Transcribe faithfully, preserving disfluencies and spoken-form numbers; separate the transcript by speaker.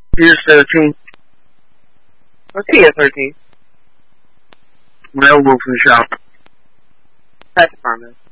Speaker 1: Here's thirteen.
Speaker 2: What's he at thirteen?
Speaker 1: Werewolf in the shop.
Speaker 2: That's Farmers.